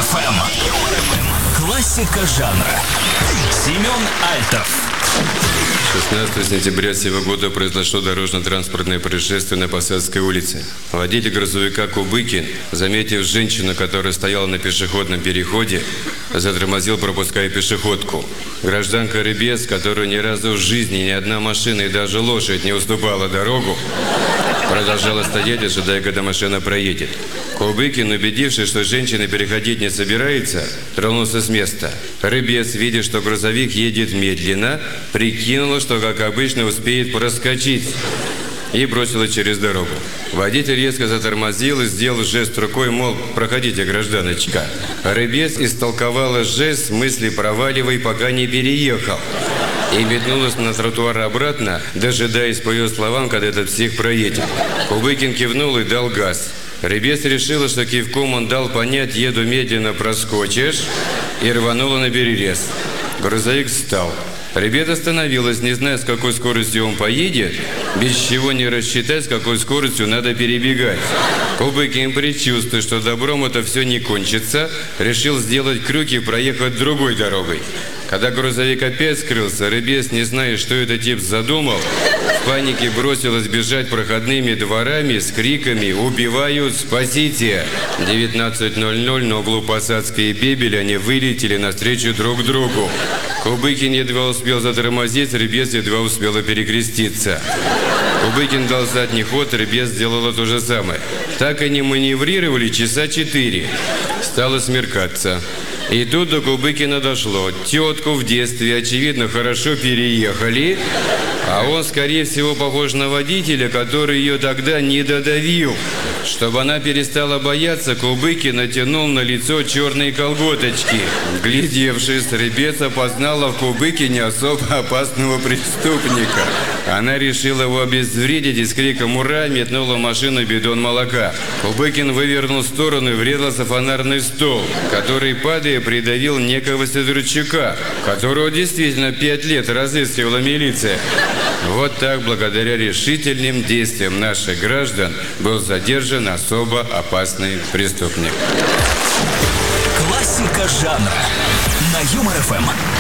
ФМ. Классика жанра. Семен Альтов. 16 сентября сего года произошло дорожно-транспортное происшествие на Посадской улице. Водитель грузовика Кубыкин, заметив женщину, которая стояла на пешеходном переходе, затормозил, пропуская пешеходку. Гражданка Рыбец, которую ни разу в жизни ни одна машина и даже лошадь не уступала дорогу, продолжала стоять, ожидая, когда машина проедет. Кубыкин, убедившись, что женщина переходить не собирается, тронулся с места. Рыбец, видя, что грузовик едет медленно, прикинула, что, как обычно, успеет проскочить, и бросила через дорогу. Водитель резко затормозил и сделал жест рукой, мол, проходите, гражданочка. Рыбец истолковала жест, мысли проваливай, пока не переехал, и метнулась на тротуар обратно, дожидаясь по ее словам, когда этот псих проедет. Кубыкин кивнул и дал газ. Рыбец решила, что кивком он дал понять, еду медленно, проскочишь, и рванула на перерез. Грузовик встал. Рыбец остановилась, не зная, с какой скоростью он поедет, без чего не рассчитать, с какой скоростью надо перебегать. Кубыкин, предчувствуя, что добром это все не кончится, решил сделать крюк и проехать другой дорогой. Когда грузовик опять скрылся, Рыбец, не зная, что этот тип задумал, в панике бросилась бежать проходными дворами с криками «Убивают! Спасите!». 19:00 на углу Посадской и Бебеля они вылетели навстречу друг другу. Кубыкин едва успел затормозить, Рыбец едва успела перекреститься. Кубыкин дал задний ход, Рыбец сделала то же самое. Так они маневрировали часа 4. Стало смеркаться. И тут до Кубыкина дошло. Тетку в детстве, очевидно, хорошо переехали, а он, скорее всего, похож на водителя, который ее тогда не додавил. Чтобы она перестала бояться, Кубыкин натянул на лицо черные колготочки. Глядевшись, Рыбец опознала в Кубыкине особо опасного преступника. Она решила его обезвредить и с криком «Ура!» метнула в машину бидон молока. Кубыкин вывернул в сторону и врезался в фонарный столб, который, падая, придавил некого Сидорчука, которого действительно 5 лет разыскивала милиция. Вот так, благодаря решительным действиям наших граждан, был задержан особо опасный преступник. Классика жанра на Юмор ФМ.